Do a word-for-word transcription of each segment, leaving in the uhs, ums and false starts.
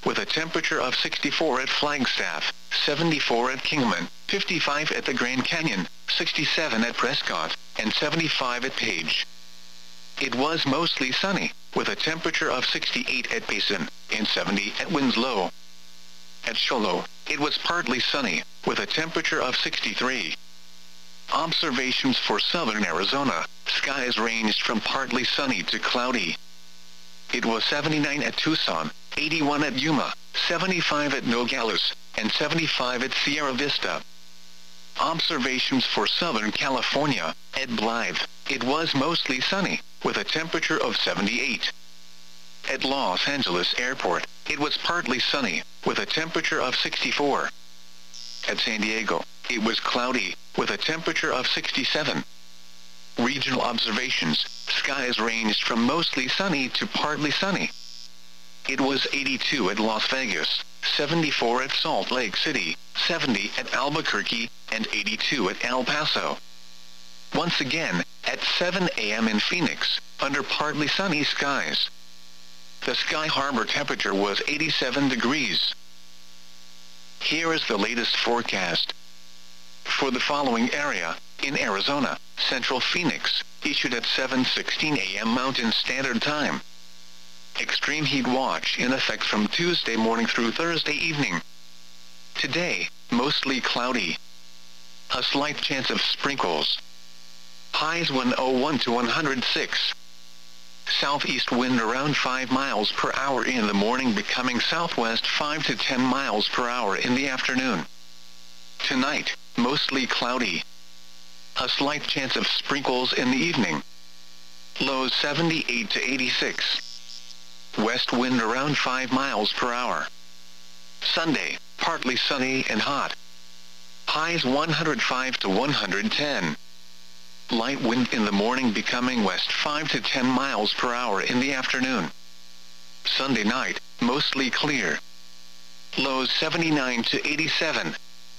with a temperature of sixty-four at Flagstaff, seventy-four at Kingman, fifty-five at the Grand Canyon, sixty-seven at Prescott, and seventy-five at Page. It was mostly sunny, with a temperature of sixty-eight at Payson, and seventy at Winslow. At Show Low, it was partly sunny, with a temperature of sixty-three. Observations for southern Arizona, skies ranged from partly sunny to cloudy. It was seventy-nine at Tucson, eighty-one at Yuma, seventy-five at Nogales, and seventy-five at Sierra Vista. Observations for southern California, at Blythe, it was mostly sunny, with a temperature of seventy-eight. At Los Angeles Airport, it was partly sunny, with a temperature of sixty-four. At San Diego, it was cloudy, with a temperature of sixty-seven. Regional observations, skies ranged from mostly sunny to partly sunny. It was eighty-two at Las Vegas, seventy-four at Salt Lake City, seventy at Albuquerque, and eighty-two at El Paso. Once again, at seven a m in Phoenix, under partly sunny skies. The Sky Harbor temperature was eighty-seven degrees. Here is the latest forecast. For the following area, in Arizona, Central Phoenix, issued at seven sixteen a m Mountain Standard Time. Extreme heat watch in effect from Tuesday morning through Thursday evening. Today, mostly cloudy. A slight chance of sprinkles. Highs one oh one to one hundred six. Southeast wind around five miles per hour in the morning, becoming southwest five to ten miles per hour in the afternoon. Tonight, mostly cloudy. A slight chance of sprinkles in the evening. Lows seventy-eight to eighty-six. West wind around five miles per hour. Sunday, partly sunny and hot. Highs one hundred five to one hundred ten. Light wind in the morning, becoming west five to ten miles per hour in the afternoon. Sunday night, mostly clear. Lows seventy-nine to eighty-seven.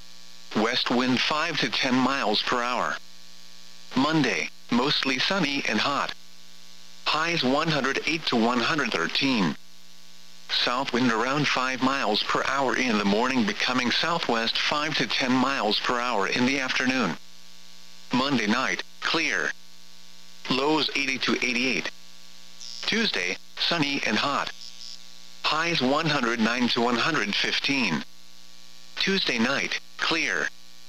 West wind five to ten miles per hour. Monday, mostly sunny and hot. Highs one hundred eight to one hundred thirteen. South wind around five miles per hour in the morning, becoming southwest five to ten miles per hour in the afternoon. Monday night, clear. Lows eighty to eighty-eight. Tuesday, sunny and hot. Highs one hundred nine to one hundred fifteen. Tuesday night, clear.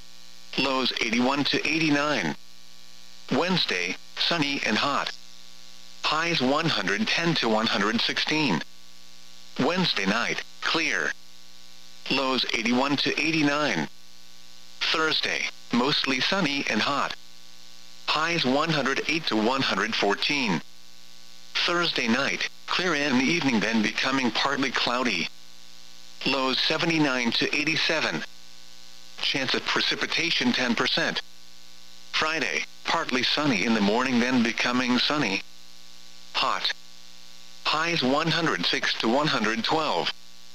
Lows eighty-one to eighty-nine. Wednesday, sunny and hot. Highs one hundred ten to one hundred sixteen. Wednesday night, clear. Lows eighty-one to eighty-nine. Thursday, mostly sunny and hot. Highs one hundred eight to one hundred fourteen. Thursday night, clear in the evening, then becoming partly cloudy. Lows seventy-nine to eighty-seven. Chance of precipitation ten percent. Friday, partly sunny in the morning, then becoming sunny. Hot. Highs one hundred six to one hundred twelve.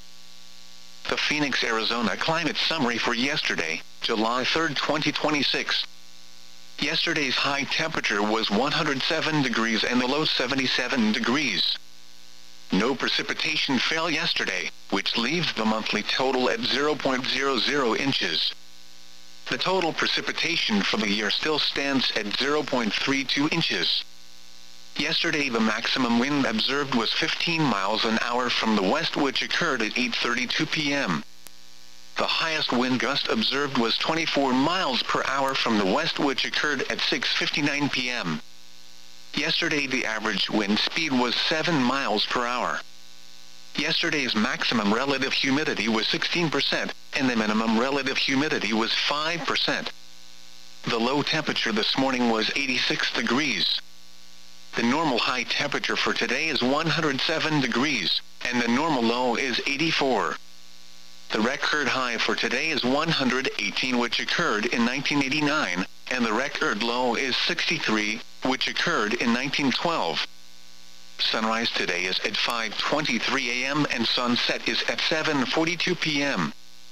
The Phoenix, Arizona climate summary for yesterday, July third, twenty twenty-six. Yesterday's high temperature was one hundred seven degrees and the low seventy-seven degrees. No precipitation fell yesterday, which leaves the monthly total at zero point zero zero inches. The total precipitation for the year still stands at zero point three two inches. Yesterday the maximum wind observed was fifteen miles an hour from the west, which occurred at eight thirty-two p m The highest wind gust observed was twenty-four miles per hour from the west, which occurred at six fifty-nine p m Yesterday the average wind speed was seven miles per hour. Yesterday's maximum relative humidity was sixteen percent, and the minimum relative humidity was five percent. The low temperature this morning was eighty-six degrees. The normal high temperature for today is one hundred seven degrees, and the normal low is eighty-four. The record high for today is one hundred eighteen, which occurred in nineteen eighty-nine, and the record low is sixty-three, which occurred in nineteen twelve. Sunrise today is at five twenty-three a m and sunset is at seven forty-two p m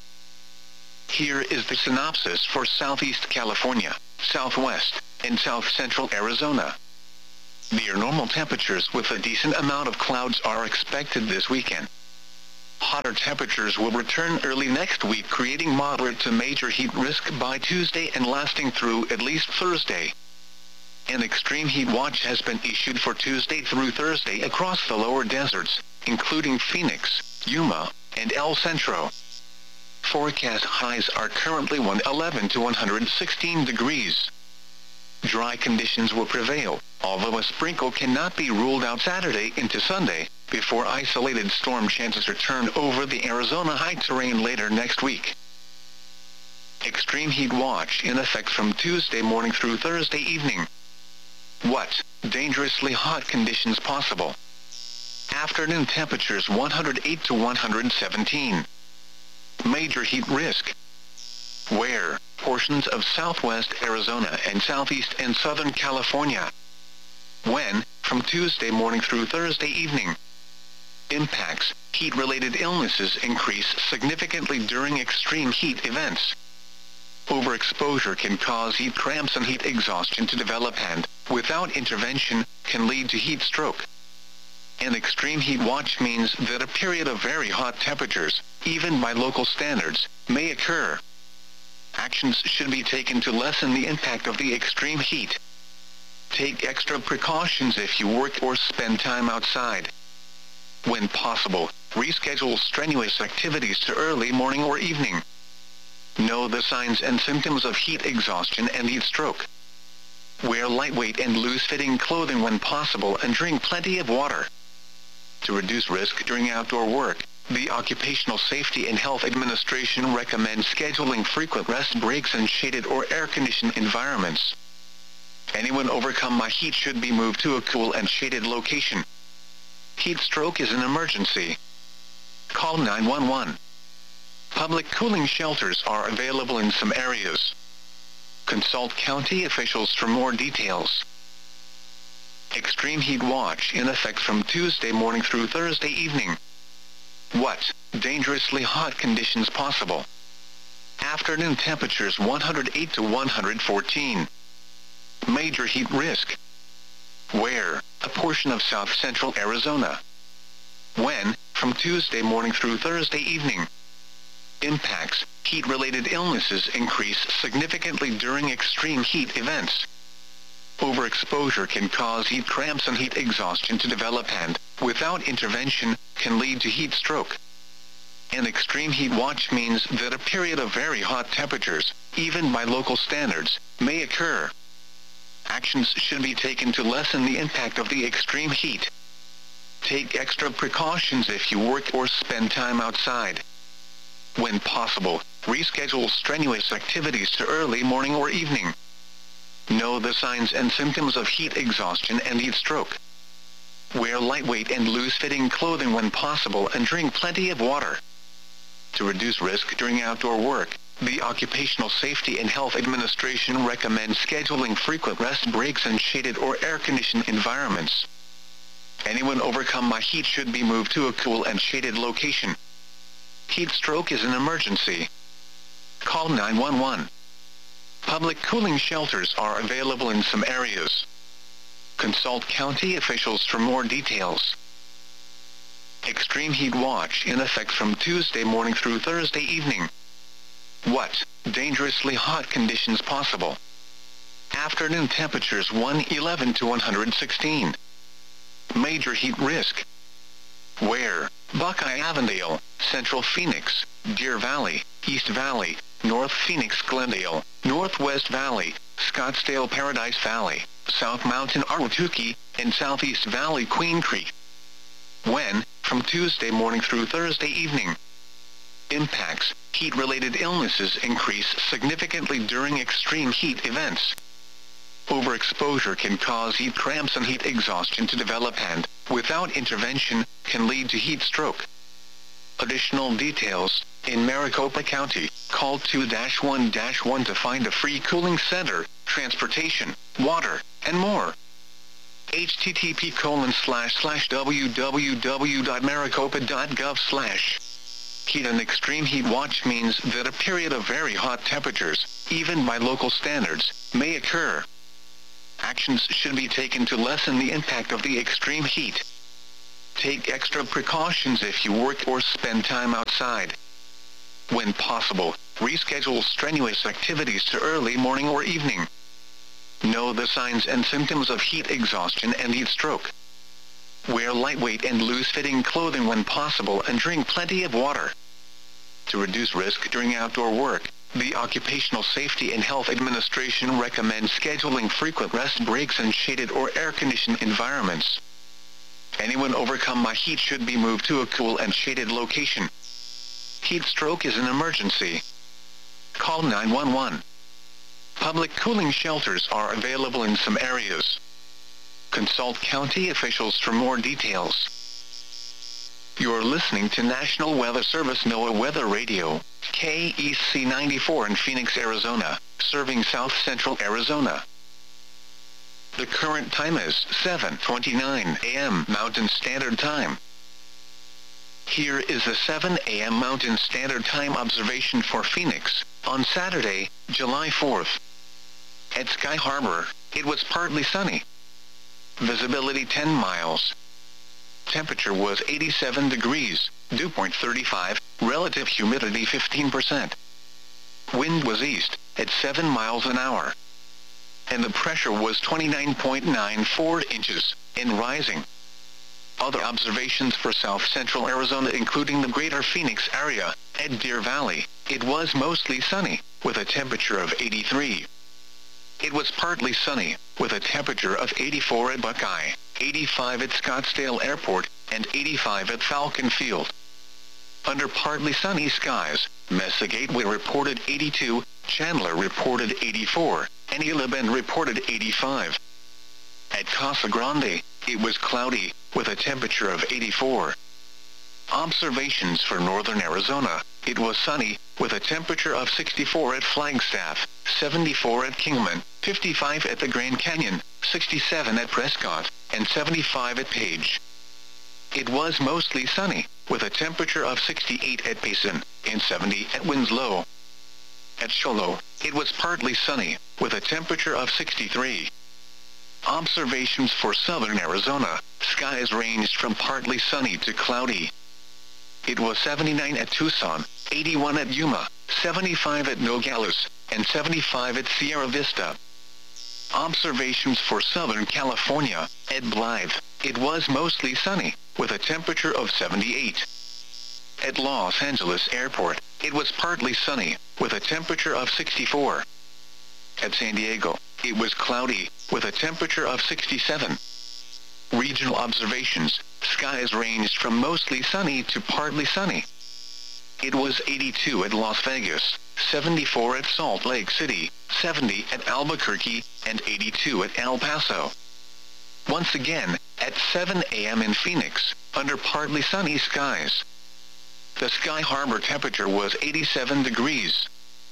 Here is the synopsis for Southeast California, Southwest, and South Central Arizona. Near normal temperatures with a decent amount of clouds are expected this weekend. Hotter temperatures will return early next week, creating moderate to major heat risk by Tuesday and lasting through at least Thursday. An extreme heat watch has been issued for Tuesday through Thursday across the lower deserts, including Phoenix, Yuma, and El Centro. Forecast highs are currently one hundred eleven to one hundred sixteen degrees. Dry conditions will prevail, although a sprinkle cannot be ruled out Saturday into Sunday, before isolated storm chances return over the Arizona high terrain later next week. Extreme heat watch in effect from Tuesday morning through Thursday evening. What? Dangerously hot conditions possible. Afternoon temperatures one hundred eight to one hundred seventeen. Major heat risk. Where? Portions of southwest Arizona and southeast and southern California. When? From Tuesday morning through Thursday evening. Impacts. Heat-related illnesses increase significantly during extreme heat events. Overexposure can cause heat cramps and heat exhaustion to develop and, without intervention, can lead to heat stroke. An extreme heat watch means that a period of very hot temperatures, even by local standards, may occur. Actions should be taken to lessen the impact of the extreme heat. Take extra precautions if you work or spend time outside. When possible, reschedule strenuous activities to early morning or evening. Know the signs and symptoms of heat exhaustion and heat stroke. Wear lightweight and loose-fitting clothing when possible and drink plenty of water. To reduce risk during outdoor work, the Occupational Safety and Health Administration recommends scheduling frequent rest breaks in shaded or air-conditioned environments. Anyone overcome by heat should be moved to a cool and shaded location. Heat stroke is an emergency. Call nine one one. Public cooling shelters are available in some areas. Consult county officials for more details. Extreme heat watch in effect from Tuesday morning through Thursday evening. What? Dangerously hot conditions possible. Afternoon temperatures one hundred eight to one hundred fourteen. Major heat risk. Where? A portion of south central Arizona. When? From Tuesday morning through Thursday evening. Impacts. Heat-related illnesses increase significantly during extreme heat events. Overexposure can cause heat cramps and heat exhaustion to develop and, without intervention, can lead to heat stroke. An extreme heat watch means that a period of very hot temperatures, even by local standards, may occur. Actions should be taken to lessen the impact of the extreme heat. Take extra precautions if you work or spend time outside. When possible, reschedule strenuous activities to early morning or evening. Know the signs and symptoms of heat exhaustion and heat stroke. Wear lightweight and loose-fitting clothing when possible and drink plenty of water. To reduce risk during outdoor work, the Occupational Safety and Health Administration recommends scheduling frequent rest breaks in shaded or air-conditioned environments. Anyone overcome by heat should be moved to a cool and shaded location. Heat stroke is an emergency. Call nine one one. Public cooling shelters are available in some areas. Consult county officials for more details. Extreme heat watch in effect from Tuesday morning through Thursday evening. What? Dangerously hot conditions possible. Afternoon temperatures one hundred eleven to one hundred sixteen. Major heat risk. Where? Buckeye Avondale, Central Phoenix, Deer Valley, East Valley, North Phoenix Glendale, Northwest Valley, Scottsdale Paradise Valley, South Mountain Ahwatukee, and Southeast Valley Queen Creek. When? From Tuesday morning through Thursday evening. Impacts. Heat-related illnesses increase significantly during extreme heat events. Overexposure can cause heat cramps and heat exhaustion to develop and, without intervention, can lead to heat stroke. Additional details. In Maricopa County, call two one one to find a free cooling center, transportation, water, and more. http colon slash slash www.maricopa.gov slash. Heat and extreme heat watch means that a period of very hot temperatures, even by local standards, may occur. Actions should be taken to lessen the impact of the extreme heat. Take extra precautions if you work or spend time outside. When possible, reschedule strenuous activities to early morning or evening. Know the signs and symptoms of heat exhaustion and heat stroke. Wear lightweight and loose-fitting clothing when possible and drink plenty of water. To reduce risk during outdoor work, the Occupational Safety and Health Administration recommends scheduling frequent rest breaks in shaded or air-conditioned environments. Anyone overcome by heat should be moved to a cool and shaded location. Heat stroke is an emergency. Call nine one one. Public cooling shelters are available in some areas. Consult county officials for more details. You're listening to National Weather Service NOAA Weather Radio, K E C ninety-four in Phoenix, Arizona, serving south central Arizona. The current time is seven twenty-nine a m Mountain Standard Time. Here is the seven a m Mountain Standard Time observation for Phoenix, on Saturday, July fourth. At Sky Harbor, it was partly sunny. Visibility ten miles. Temperature was eighty-seven degrees, dew point thirty-five, relative humidity fifteen percent. Wind was east, at seven miles an hour. And the pressure was twenty-nine point nine four inches, and rising. Other observations for south central Arizona including the greater Phoenix area, at Deer Valley, it was mostly sunny, with a temperature of eighty-three. It was partly sunny, with a temperature of eighty-four at Buckeye, eighty-five at Scottsdale Airport, and eighty-five at Falcon Field. Under partly sunny skies, Mesa Gateway reported eighty-two, Chandler reported eighty-four, and Isla Bend reported eighty-five. At Casa Grande, it was cloudy, with a temperature of eighty-four. Observations for northern Arizona, it was sunny, with a temperature of sixty-four at Flagstaff, seventy-four at Kingman, fifty-five at the Grand Canyon, sixty-seven at Prescott, and seventy-five at Page. It was mostly sunny, with a temperature of sixty-eight at Payson, and seventy at Winslow. At Shoalo, it was partly sunny, with a temperature of sixty-three. Observations for southern Arizona, skies ranged from partly sunny to cloudy. It was seventy-nine at Tucson, eighty-one at Yuma, seventy-five at Nogales, and seventy-five at Sierra Vista. Observations for southern California, at Blythe, it was mostly sunny, with a temperature of seventy-eight. At Los Angeles Airport, it was partly sunny, with a temperature of sixty-four. At San Diego, it was cloudy, with a temperature of sixty-seven. Regional observations, skies ranged from mostly sunny to partly sunny. It was eighty-two at Las Vegas, seventy-four at Salt Lake City, seventy at Albuquerque, and eighty-two at El Paso. Once again, at seven a m in Phoenix, under partly sunny skies. The Sky Harbor temperature was eighty-seven degrees.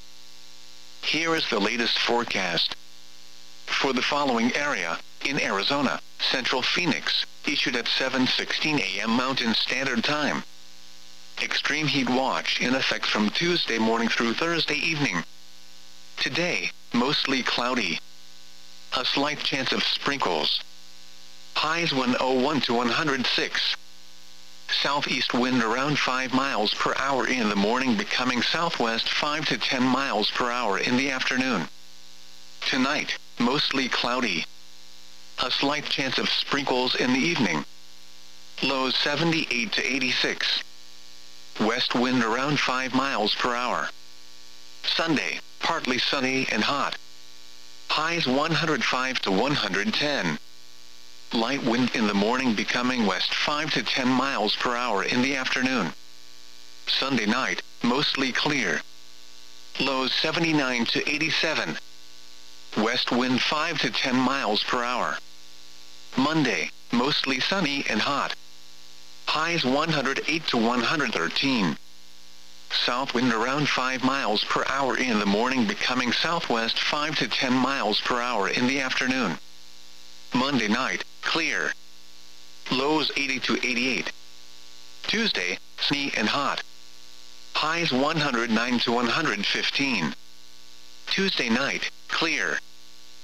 Here is the latest forecast. For the following area, in Arizona, Central Phoenix, issued at seven sixteen a m Mountain Standard Time. Extreme heat watch in effect from Tuesday morning through Thursday evening. Today, mostly cloudy. A slight chance of sprinkles. Highs one oh one to one hundred six. Southeast wind around five miles per hour in the morning, becoming southwest five to ten miles per hour in the afternoon. Tonight, mostly cloudy. A slight chance of sprinkles in the evening. Lows seventy-eight to eighty-six. West wind around five miles per hour. Sunday, partly sunny and hot. Highs one hundred five to one hundred ten. Light wind in the morning, becoming west five to ten miles per hour in the afternoon. Sunday night, mostly clear. Lows seventy-nine to eighty-seven. West wind five to ten miles per hour. Monday, mostly sunny and hot. Highs one hundred eight to one hundred thirteen. South wind around five miles per hour in the morning, becoming southwest five to ten miles per hour in the afternoon. Monday night, clear. Lows eighty to eighty-eight. Tuesday, sunny and hot. Highs one hundred nine to one hundred fifteen. Tuesday night, clear.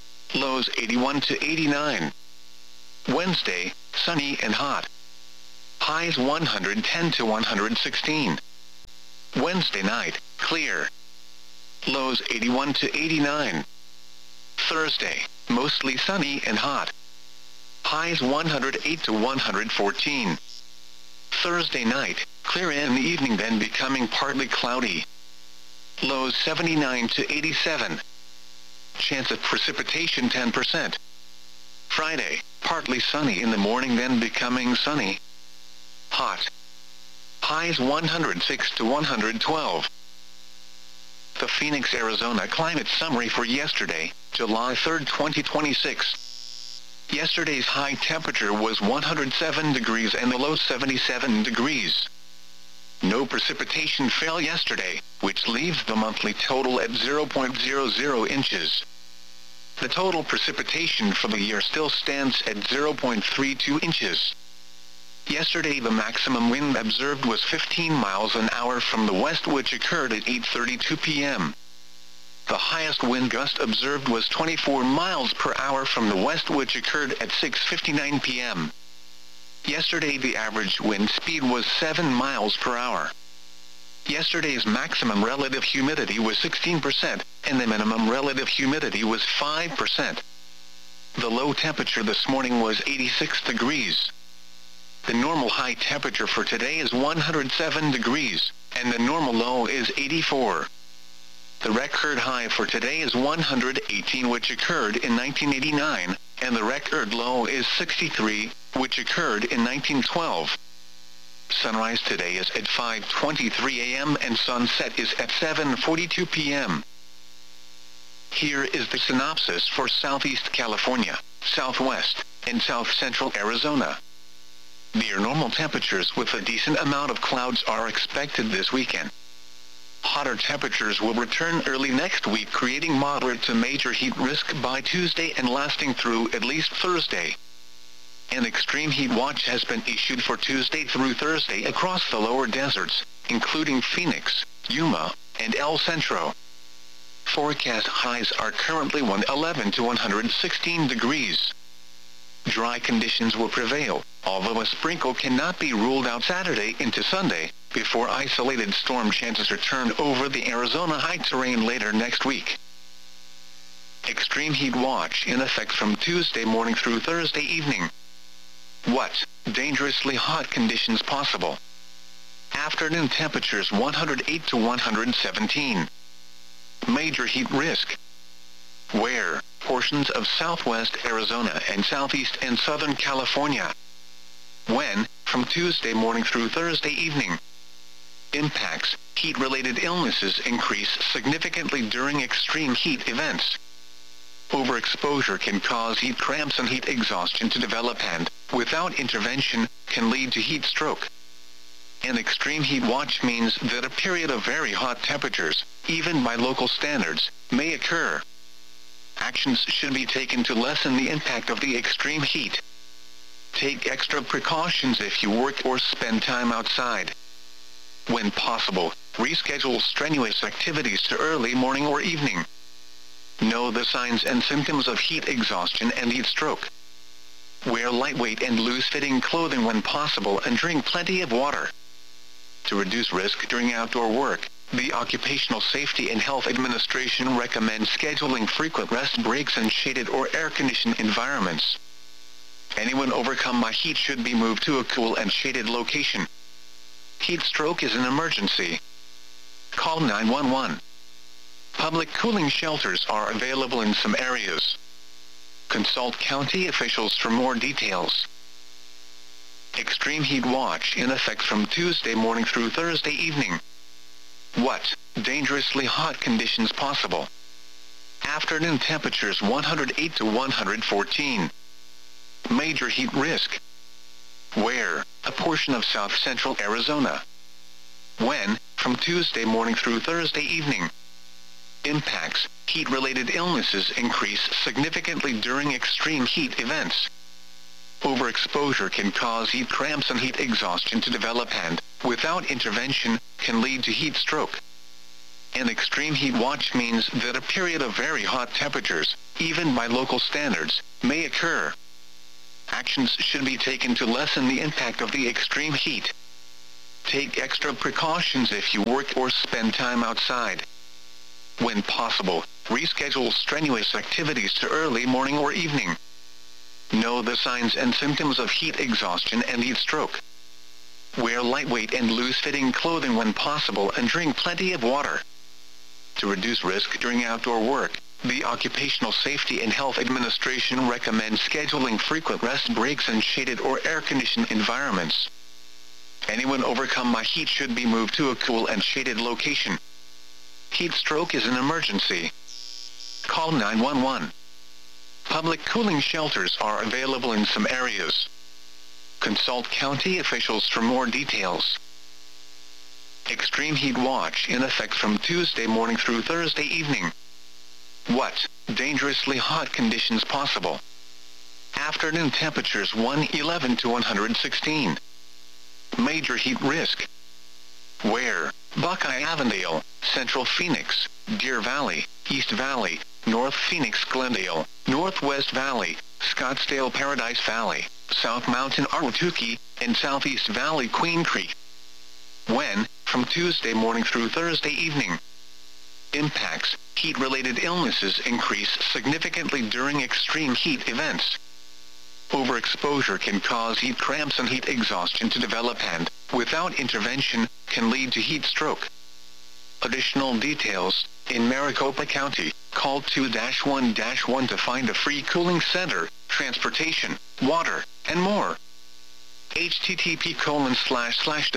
Lows eighty-one to eighty-nine. Wednesday, sunny and hot. Highs one hundred ten to one hundred sixteen. Wednesday night, clear. Lows eighty-one to eighty-nine. Thursday, mostly sunny and hot. Highs one hundred eight to one hundred fourteen. Thursday night, clear in the evening then becoming partly cloudy. Lows seventy-nine to eighty-seven. Chance of precipitation ten percent. Friday, partly sunny in the morning then becoming sunny. Hot. Highs one hundred six to one hundred twelve. The Phoenix, Arizona climate summary for yesterday, July third, twenty twenty-six. Yesterday's high temperature was one hundred seven degrees and the low seventy-seven degrees. No precipitation fell yesterday, which leaves the monthly total at zero point zero zero inches. The total precipitation for the year still stands at zero point three two inches. Yesterday the maximum wind observed was fifteen miles an hour from the west, which occurred at eight thirty-two p m The highest wind gust observed was twenty-four miles per hour from the west, which occurred at six fifty-nine p m Yesterday the average wind speed was seven miles per hour. Yesterday's maximum relative humidity was sixteen percent, and the minimum relative humidity was five percent. The low temperature this morning was eighty-six degrees. The normal high temperature for today is one hundred seven degrees, and the normal low is eighty-four. The record high for today is one hundred eighteen, which occurred in nineteen eighty-nine, and the record low is sixty-three, which occurred in nineteen twelve. Sunrise today is at five twenty-three a m and sunset is at seven forty-two p m Here is the synopsis for Southeast California, Southwest, and South Central Arizona. Near normal temperatures with a decent amount of clouds are expected this weekend. Hotter temperatures will return early next week, creating moderate to major heat risk by Tuesday and lasting through at least Thursday. An extreme heat watch has been issued for Tuesday through Thursday across the lower deserts, including Phoenix, Yuma, and El Centro. Forecast highs are currently one hundred eleven to one hundred sixteen degrees. Dry conditions will prevail, although a sprinkle cannot be ruled out Saturday into Sunday, before isolated storm chances return over the Arizona high terrain later next week. Extreme heat watch in effect from Tuesday morning through Thursday evening. What? Dangerously hot conditions possible. Afternoon temperatures one hundred eight to one hundred seventeen. Major heat risk. Where? Portions of southwest Arizona and southeast and southern California. When? From Tuesday morning through Thursday evening. Impacts. Heat-related illnesses increase significantly during extreme heat events. Overexposure can cause heat cramps and heat exhaustion to develop and, without intervention, can lead to heat stroke. An extreme heat watch means that a period of very hot temperatures, even by local standards, may occur. Actions should be taken to lessen the impact of the extreme heat. Take extra precautions if you work or spend time outside. When possible, reschedule strenuous activities to early morning or evening. Know the signs and symptoms of heat exhaustion and heat stroke. Wear lightweight and loose-fitting clothing when possible and drink plenty of water. To reduce risk during outdoor work, the Occupational Safety and Health Administration recommends scheduling frequent rest breaks in shaded or air-conditioned environments. Anyone overcome by heat should be moved to a cool and shaded location. Heat stroke is an emergency. Call nine one one. Public cooling shelters are available in some areas. Consult county officials for more details. Extreme heat watch in effect from Tuesday morning through Thursday evening. What? Dangerously hot conditions possible. Afternoon temperatures one hundred eight to one hundred fourteen. Major heat risk. Where? A portion of south central Arizona. When? From Tuesday morning through Thursday evening. Impacts. Heat-related illnesses increase significantly during extreme heat events. Overexposure can cause heat cramps and heat exhaustion to develop and, without intervention, can lead to heat stroke. An extreme heat watch means that a period of very hot temperatures, even by local standards, may occur. Actions should be taken to lessen the impact of the extreme heat. Take extra precautions if you work or spend time outside. When possible, reschedule strenuous activities to early morning or evening. Know the signs and symptoms of heat exhaustion and heat stroke. Wear lightweight and loose-fitting clothing when possible and drink plenty of water. To reduce risk during outdoor work, the Occupational Safety and Health Administration recommends scheduling frequent rest breaks in shaded or air-conditioned environments. Anyone overcome by heat should be moved to a cool and shaded location. Heat stroke is an emergency. Call nine one one. Public cooling shelters are available in some areas. Consult county officials for more details. Extreme heat watch in effect from Tuesday morning through Thursday evening. What? Dangerously hot conditions possible. Afternoon temperatures one eleven to one sixteen. Major heat risk. Where? Buckeye Avondale, Central Phoenix, Deer Valley, East Valley, North Phoenix Glendale, Northwest Valley, Scottsdale Paradise Valley, South Mountain Ahwatukee, and Southeast Valley Queen Creek. When? From Tuesday morning through Thursday evening. Impacts. Heat-related illnesses increase significantly during extreme heat events. Overexposure can cause heat cramps and heat exhaustion to develop and, without intervention, can lead to heat stroke. Additional details. In Maricopa County, call two one one to find a free cooling center, transportation, water, and more. http colon slash slash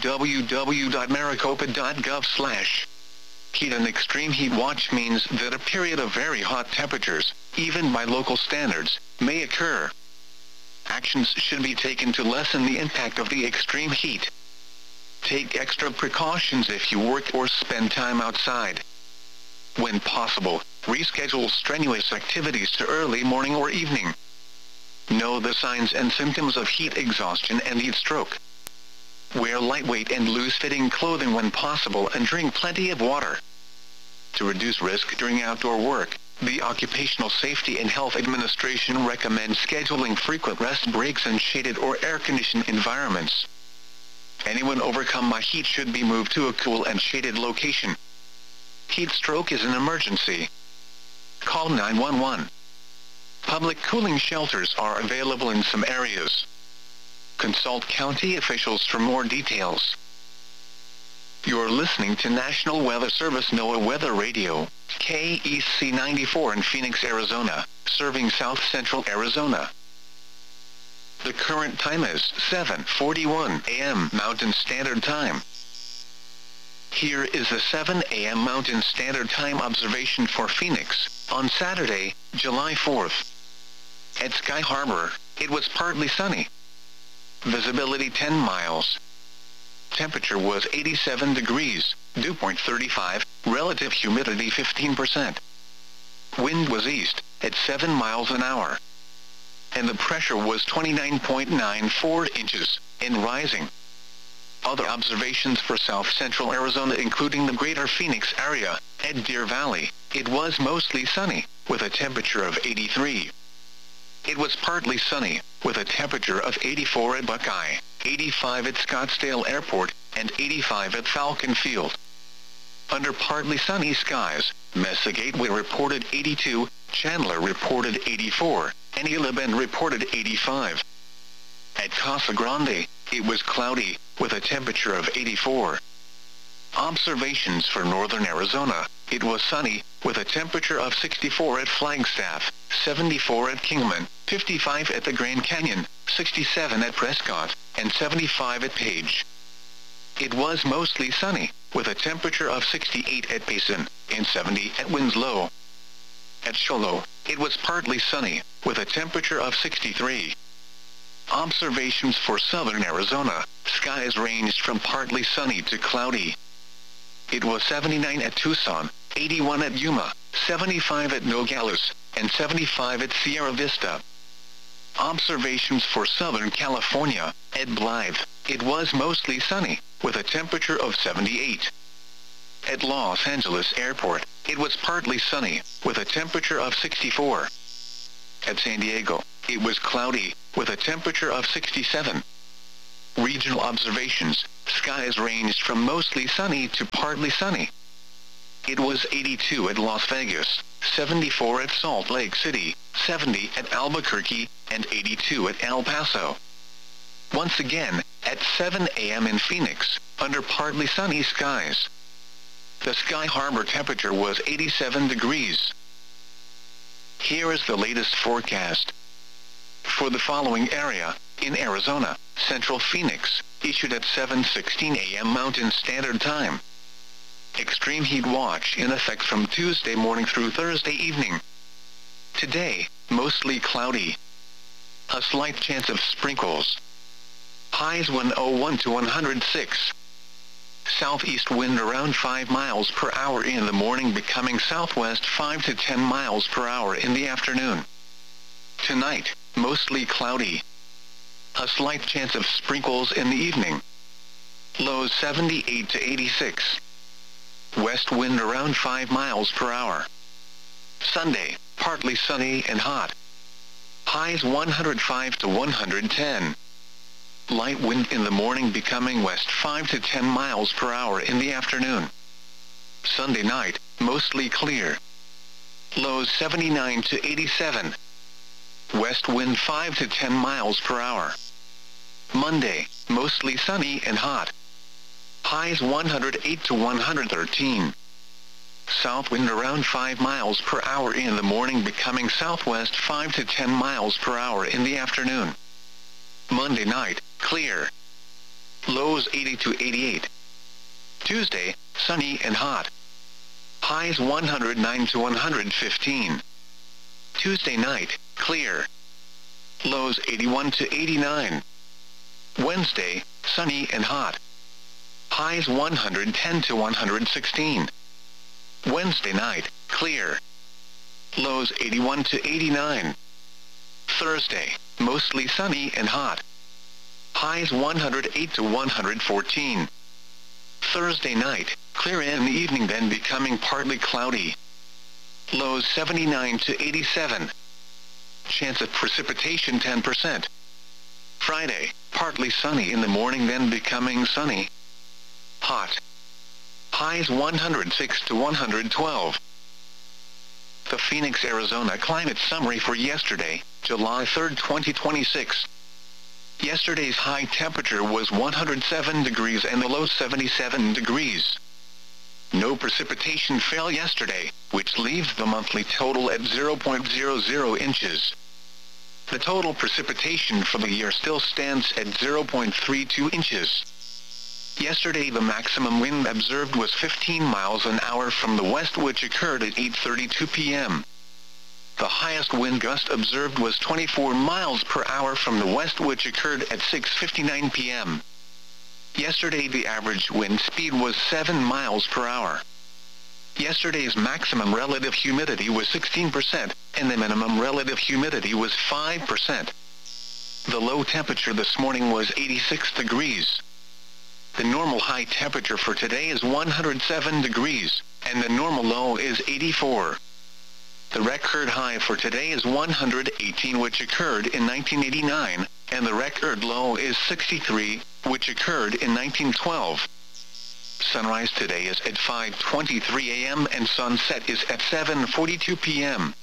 www.maricopa.gov slash. Heat and extreme heat watch means that a period of very hot temperatures, even by local standards, may occur. Actions should be taken to lessen the impact of the extreme heat. Take extra precautions if you work or spend time outside. When possible, reschedule strenuous activities to early morning or evening. Know the signs and symptoms of heat exhaustion and heat stroke. Wear lightweight and loose-fitting clothing when possible and drink plenty of water. To reduce risk during outdoor work, the Occupational Safety and Health Administration recommends scheduling frequent rest breaks in shaded or air-conditioned environments. Anyone overcome by heat should be moved to a cool and shaded location. Heat stroke is an emergency. Call nine one one. Public cooling shelters are available in some areas. Consult county officials for more details. You're listening to National Weather Service NOAA Weather Radio, K E C ninety-four in Phoenix, Arizona, serving south central Arizona. The current time is seven forty-one a m Mountain Standard Time. Here is the seven a m Mountain Standard Time observation for Phoenix, on Saturday, July fourth. At Sky Harbor, it was partly sunny. Visibility ten miles. Temperature was eighty-seven degrees, dew point thirty-five, relative humidity fifteen percent. Wind was east, at seven miles an hour. And the pressure was twenty-nine point nine four inches, and rising. Other observations for south central Arizona including the greater Phoenix area, at Deer Valley, it was mostly sunny, with a temperature of eighty-three. It was partly sunny, with a temperature of eighty-four at Buckeye, eighty-five at Scottsdale Airport, and eighty-five at Falcon Field. Under partly sunny skies, Mesa Gateway reported eighty-two, Chandler reported eighty-four, and Eula Bend reported eighty-five. At Casa Grande, it was cloudy, with a temperature of eighty-four. Observations for northern Arizona, it was sunny, with a temperature of sixty-four at Flagstaff, seventy-four at Kingman, fifty-five at the Grand Canyon, sixty-seven at Prescott, and seventy-five at Page. It was mostly sunny, with a temperature of sixty-eight at Payson, and seventy at Winslow. At Shoalo, it was partly sunny, with a temperature of sixty-three. Observations for southern Arizona, skies ranged from partly sunny to cloudy. It was seventy-nine at Tucson, eighty-one at Yuma, seventy-five at Nogales, and seventy-five at Sierra Vista. Observations for southern California, at Blythe, it was mostly sunny, with a temperature of seventy-eight. At Los Angeles Airport, it was partly sunny, with a temperature of sixty-four. At San Diego, it was cloudy, with a temperature of sixty-seven. Regional observations: skies ranged from mostly sunny to partly sunny. It was eighty-two at Las Vegas, seventy-four at Salt Lake City, seventy at Albuquerque, and eighty-two at El Paso. Once again, at seven a m in Phoenix, under partly sunny skies. The Sky Harbor temperature was eighty-seven degrees. Here is the latest forecast. For the following area, in Arizona, Central Phoenix, issued at seven sixteen a m Mountain Standard Time. Extreme heat watch in effect from Tuesday morning through Thursday evening. Today, mostly cloudy. A slight chance of sprinkles. Highs one oh one to one hundred six. Southeast wind around five miles per hour in the morning, becoming southwest five to ten miles per hour in the afternoon. Tonight, mostly cloudy. A slight chance of sprinkles in the evening. Lows seventy-eight to eighty-six. West wind around five miles per hour. Sunday, partly sunny and hot. Highs one hundred five to one hundred ten. Light wind in the morning, becoming west five to ten miles per hour in the afternoon. Sunday night, mostly clear. Lows seventy-nine to eighty-seven. West wind five to ten miles per hour. Monday, mostly sunny and hot. Highs one hundred eight to one hundred thirteen. South wind around five miles per hour in the morning, becoming southwest five to ten miles per hour in the afternoon. Monday night, clear. Lows eighty to eighty-eight. Tuesday, sunny and hot. Highs one hundred nine to one hundred fifteen. Tuesday night, clear. Lows eighty-one to eighty-nine. Wednesday, sunny and hot. Highs one hundred ten to one hundred sixteen. Wednesday night, clear. Lows eighty-one to eighty-nine. Thursday, mostly sunny and hot. Highs one hundred eight to one hundred fourteen. Thursday night, clear in the evening, then becoming partly cloudy. Lows seventy-nine to eighty-seven. Chance of precipitation ten percent. Friday, partly sunny in the morning, then becoming sunny. Hot. Highs one hundred six to one hundred twelve. The Phoenix, Arizona climate summary for yesterday, July third, twenty twenty-six. Yesterday's high temperature was one hundred seven degrees and the low seventy-seven degrees. No precipitation fell yesterday, which leaves the monthly total at zero point zero zero inches. The total precipitation for the year still stands at zero point three two inches. Yesterday the maximum wind observed was fifteen miles an hour from the west, which occurred at eight thirty-two p m The highest wind gust observed was twenty-four miles per hour from the west, which occurred at six fifty-nine p m Yesterday the average wind speed was seven miles per hour. Yesterday's maximum relative humidity was sixteen percent, and the minimum relative humidity was five percent. The low temperature this morning was eighty-six degrees. The normal high temperature for today is one hundred seven degrees, and the normal low is eighty-four. The record high for today is one hundred eighteen, which occurred in nineteen eighty-nine, and the record low is sixty-three, which occurred in nineteen twelve. Sunrise today is at five twenty-three a m and sunset is at seven forty-two p m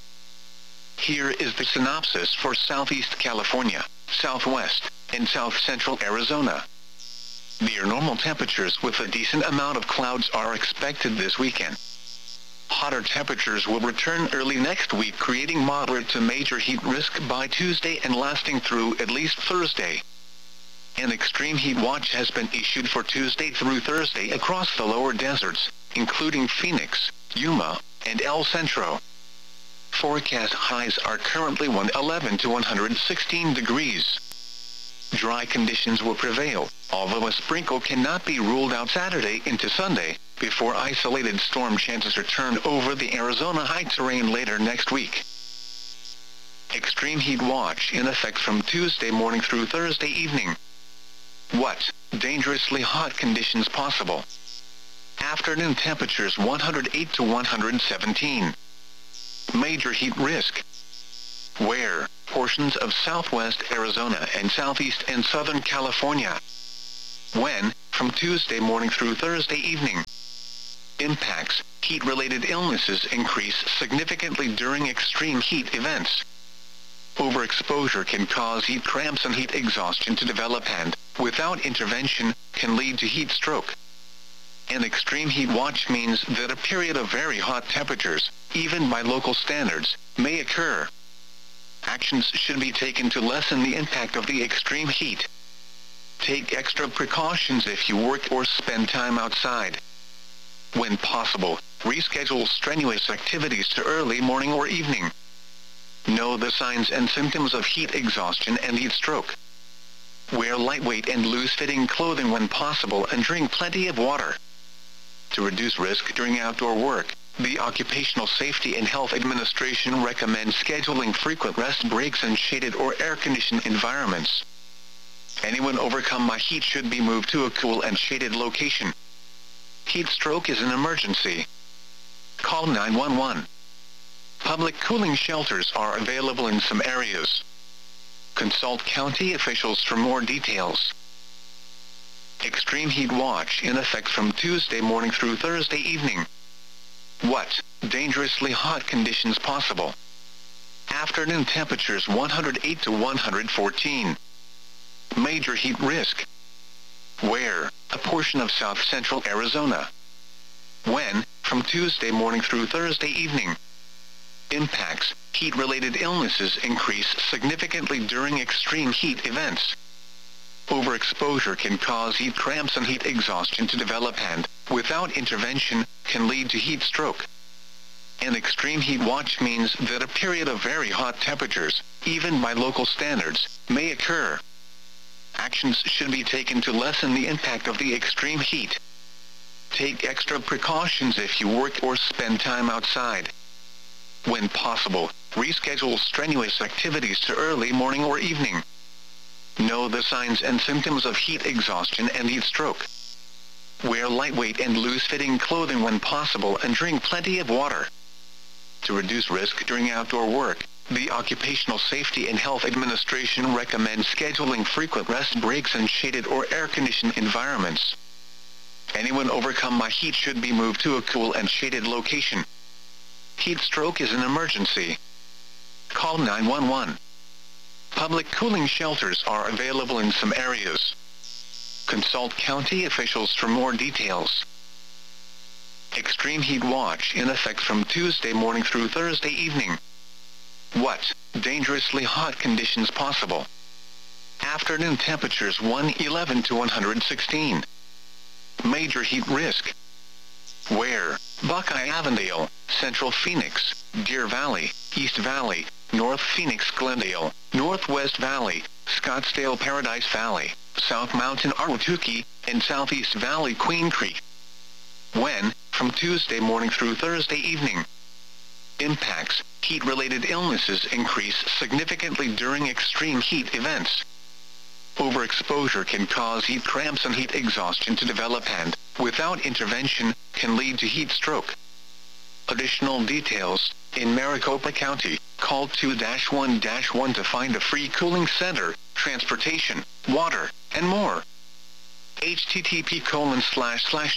Here is the synopsis for Southeast California, Southwest, and South Central Arizona. Near normal temperatures with a decent amount of clouds are expected this weekend. Hotter temperatures will return early next week, creating moderate to major heat risk by Tuesday and lasting through at least Thursday. An extreme heat watch has been issued for Tuesday through Thursday across the lower deserts, including Phoenix, Yuma, and El Centro. Forecast highs are currently one hundred eleven to one hundred sixteen degrees. Dry conditions will prevail, although a sprinkle cannot be ruled out Saturday into Sunday, before isolated storm chances return over the Arizona high terrain later next week. Extreme heat watch in effect from Tuesday morning through Thursday evening. What? Dangerously hot conditions possible. Afternoon temperatures one hundred eight to one hundred seventeen. Major heat risk. Where? portions of southwest Arizona and southeast and southern California. When, from Tuesday morning through Thursday evening, impacts, heat-related illnesses increase significantly during extreme heat events. Overexposure can cause heat cramps and heat exhaustion to develop and, without intervention, can lead to heat stroke. An extreme heat watch means that a period of very hot temperatures, even by local standards, may occur. Actions should be taken to lessen the impact of the extreme heat. Take extra precautions if you work or spend time outside. When possible, reschedule strenuous activities to early morning or evening. Know the signs and symptoms of heat exhaustion and heat stroke. Wear lightweight and loose-fitting clothing when possible and drink plenty of water. To reduce risk during outdoor work, the Occupational Safety and Health Administration recommends scheduling frequent rest breaks in shaded or air-conditioned environments. Anyone overcome by heat should be moved to a cool and shaded location. Heat stroke is an emergency. Call nine one one. Public cooling shelters are available in some areas. Consult county officials for more details. Extreme heat watch in effect from Tuesday morning through Thursday evening. What? Dangerously hot conditions possible. Afternoon temperatures one hundred eight to one hundred fourteen. Major heat risk. Where? A portion of south central Arizona. When? From Tuesday morning through Thursday evening. Impacts, heat-related illnesses increase significantly during extreme heat events. Overexposure can cause heat cramps and heat exhaustion to develop and, without intervention, can lead to heat stroke. An extreme heat watch means that a period of very hot temperatures, even by local standards, may occur. Actions should be taken to lessen the impact of the extreme heat. Take extra precautions if you work or spend time outside. When possible, reschedule strenuous activities to early morning or evening. Know the signs and symptoms of heat exhaustion and heat stroke. Wear lightweight and loose-fitting clothing when possible and drink plenty of water. To reduce risk during outdoor work, the Occupational Safety and Health Administration recommends scheduling frequent rest breaks in shaded or air-conditioned environments. Anyone overcome by heat should be moved to a cool and shaded location. Heat stroke is an emergency. Call nine one one. Public cooling shelters are available in some areas. Consult county officials for more details. Extreme heat watch in effect from Tuesday morning through Thursday evening. What? Dangerously hot conditions possible. Afternoon temperatures one hundred eleven to one hundred sixteen. Major heat risk. Where? Buckeye Avondale, Central Phoenix, Deer Valley, East Valley, North Phoenix Glendale, Northwest Valley, Scottsdale Paradise Valley, South Mountain Ahwatukee, and Southeast Valley Queen Creek. When? From Tuesday morning through Thursday evening. Impacts, heat-related illnesses increase significantly during extreme heat events. Overexposure can cause heat cramps and heat exhaustion to develop and, without intervention, can lead to heat stroke. Additional details, in Maricopa County, call two one one to find a free cooling center, transportation, water, and more. http colon slash slash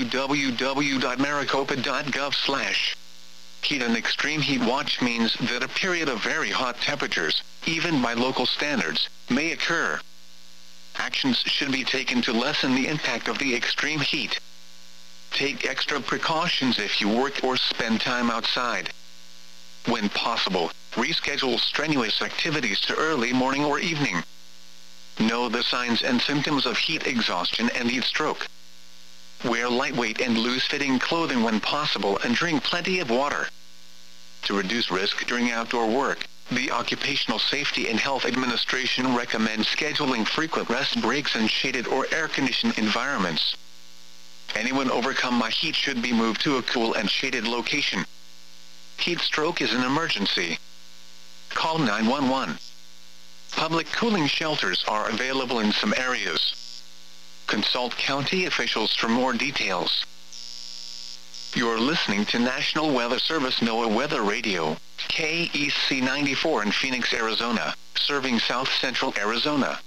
www.maricopa.gov slash. Heat and extreme heat watch means that a period of very hot temperatures, even by local standards, may occur. Actions should be taken to lessen the impact of the extreme heat. Take extra precautions if you work or spend time outside. When possible, reschedule strenuous activities to early morning or evening. Know the signs and symptoms of heat exhaustion and heat stroke. Wear lightweight and loose-fitting clothing when possible and drink plenty of water. To reduce risk during outdoor work, the Occupational Safety and Health Administration recommends scheduling frequent rest breaks in shaded or air-conditioned environments. Anyone overcome by heat should be moved to a cool and shaded location. Heat stroke is an emergency. Call nine one one. Public cooling shelters are available in some areas. Consult county officials for more details. You're listening to National Weather Service NOAA Weather Radio, K E C ninety-four in Phoenix, Arizona, serving south central Arizona.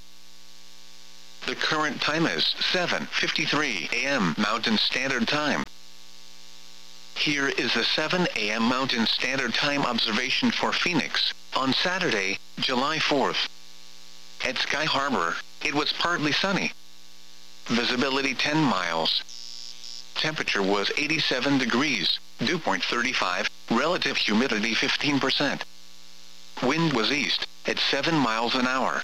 The current time is seven fifty-three a m Mountain Standard Time. Here is the seven a m Mountain Standard Time observation for Phoenix, on Saturday, July fourth. At Sky Harbor, it was partly sunny. Visibility ten miles. Temperature was eighty-seven degrees, dew point thirty-five, relative humidity fifteen percent. Wind was east, at seven miles an hour.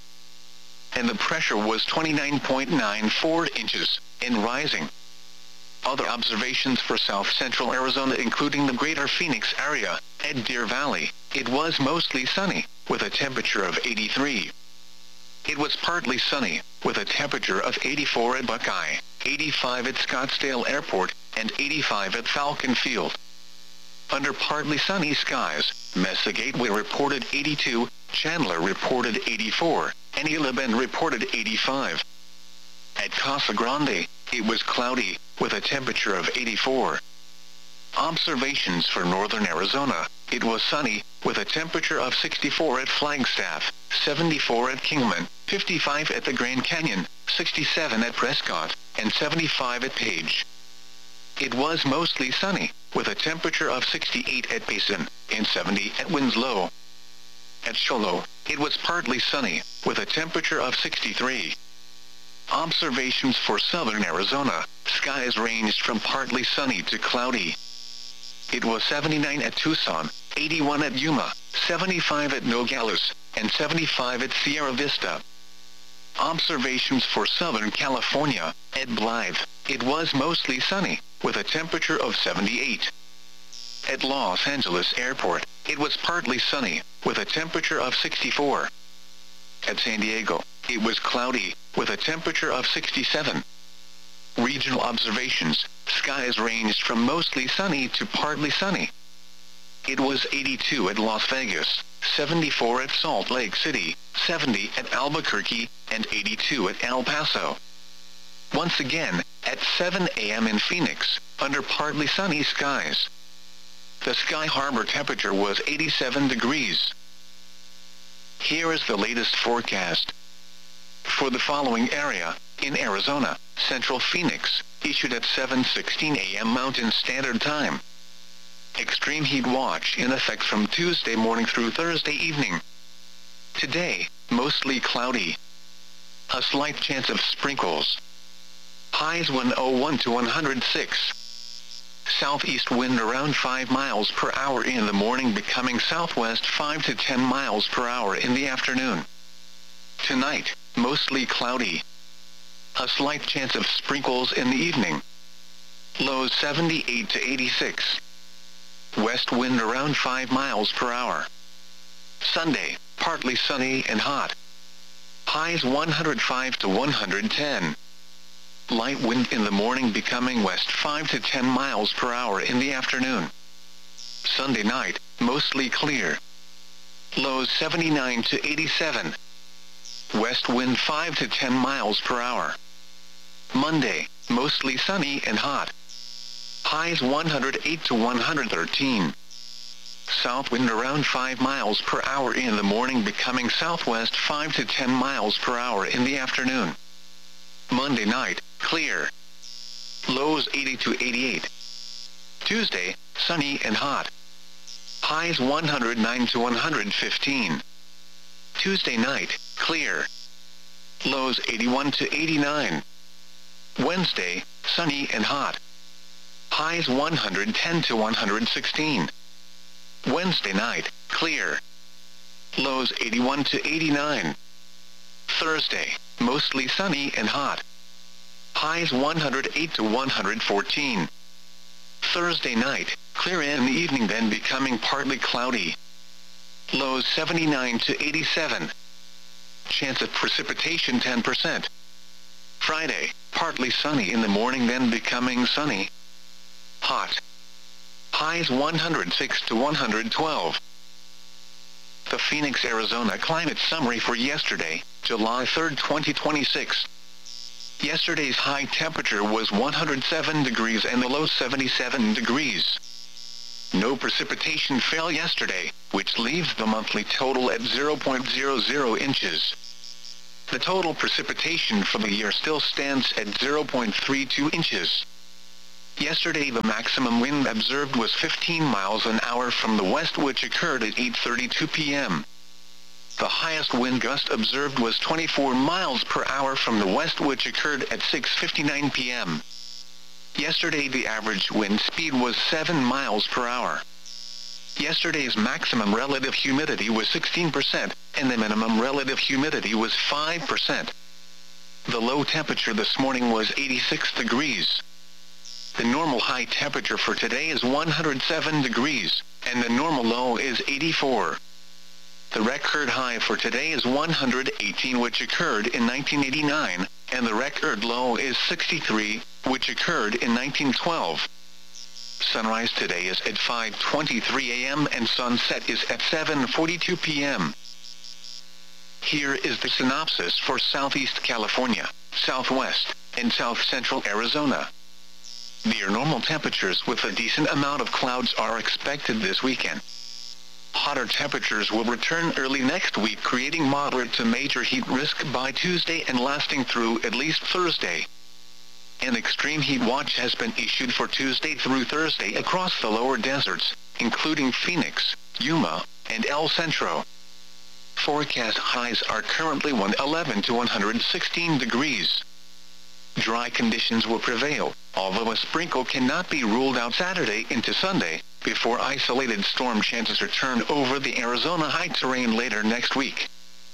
And the pressure was twenty-nine point nine four inches, and rising. Other observations for south central Arizona including the greater Phoenix area, at Deer Valley, it was mostly sunny, with a temperature of eighty-three. It was partly sunny, with a temperature of eighty-four at Buckeye, eighty-five at Scottsdale Airport, and eighty-five at Falcon Field. Under partly sunny skies, Mesa Gateway reported eighty-two, Chandler reported eighty-four, and Isla Bend reported eighty-five. At Casa Grande, it was cloudy, with a temperature of eighty-four. Observations for northern Arizona, it was sunny, with a temperature of sixty-four at Flagstaff, seventy-four at Kingman, fifty-five at the Grand Canyon, sixty-seven at Prescott, and seventy-five at Page. It was mostly sunny, with a temperature of sixty-eight at Payson, and seventy at Winslow. At Shoalo, it was partly sunny, with a temperature of sixty-three. Observations for southern Arizona, skies ranged from partly sunny to cloudy. It was seventy-nine at Tucson, eighty-one at Yuma, seventy-five at Nogales, and seventy-five at Sierra Vista. Observations for southern California, at Blythe, it was mostly sunny, with a temperature of seventy-eight. At Los Angeles Airport, it was partly sunny, with a temperature of sixty-four. At San Diego, it was cloudy, with a temperature of sixty-seven. Regional observations, skies ranged from mostly sunny to partly sunny. It was eighty-two at Las Vegas, seventy-four at Salt Lake City, seventy at Albuquerque, and eighty-two at El Paso. Once again, at seven a m in Phoenix, under partly sunny skies. The Sky Harbor temperature was eighty-seven degrees. Here is the latest forecast. For the following area, in Arizona, Central Phoenix, issued at seven sixteen a m Mountain Standard Time. Extreme heat watch in effect from Tuesday morning through Thursday evening. Today, mostly cloudy. A slight chance of sprinkles. Highs one oh one to one hundred six. Southeast wind around five miles per hour in the morning, becoming southwest five to ten miles per hour in the afternoon. Tonight, mostly cloudy. A slight chance of sprinkles in the evening. Lows seventy-eight to eighty-six. West wind around five miles per hour. Sunday, partly sunny and hot. Highs one hundred five to one hundred ten. Light wind in the morning, becoming west five to ten miles per hour in the afternoon. Sunday night, mostly clear. Lows seventy-nine to eighty-seven. West wind five to ten miles per hour. Monday, mostly sunny and hot. Highs one hundred eight to one hundred thirteen. South wind around five miles per hour in the morning, becoming southwest five to ten miles per hour in the afternoon. Monday night, clear. Lows eighty to eighty-eight. Tuesday, sunny and hot. Highs one hundred nine to one hundred fifteen. Tuesday night, clear. Lows eighty-one to eighty-nine. Wednesday, sunny and hot. Highs one hundred ten to one hundred sixteen. Wednesday night, clear. Lows eighty-one to eighty-nine. Thursday, mostly sunny and hot. Highs one hundred eight to one hundred fourteen. Thursday night, clear in the evening, then becoming partly cloudy. Lows seventy-nine to eighty-seven. Chance of precipitation ten percent. Friday, partly sunny in the morning, then becoming sunny. Hot. Highs one hundred six to one hundred twelve. The Phoenix, Arizona climate summary for yesterday, July third, twenty twenty-six. Yesterday's high temperature was one hundred seven degrees and the low seventy-seven degrees. No precipitation fell yesterday, which leaves the monthly total at zero point zero zero inches. The total precipitation for the year still stands at zero point three two inches. Yesterday the maximum wind observed was fifteen miles an hour from the west, which occurred at eight thirty-two p m The highest wind gust observed was twenty-four miles per hour from the west, which occurred at six fifty-nine p m Yesterday the average wind speed was seven miles per hour. Yesterday's maximum relative humidity was sixteen percent, and the minimum relative humidity was five percent. The low temperature this morning was eighty-six degrees. The normal high temperature for today is one hundred seven degrees, and the normal low is eighty-four. The record high for today is one hundred eighteen, which occurred in nineteen eighty-nine, and the record low is sixty-three, which occurred in nineteen twelve. Sunrise today is at five twenty-three a m and sunset is at seven forty-two p m Here is the synopsis for Southeast California, Southwest, and South Central Arizona. Near normal temperatures with a decent amount of clouds are expected this weekend. Hotter temperatures will return early next week, creating moderate to major heat risk by Tuesday and lasting through at least Thursday. An extreme heat watch has been issued for Tuesday through Thursday across the lower deserts, including Phoenix, Yuma, and El Centro. Forecast highs are currently one hundred eleven to one hundred sixteen degrees. Dry conditions will prevail, although a sprinkle cannot be ruled out Saturday into Sunday, before isolated storm chances return over the Arizona high terrain later next week.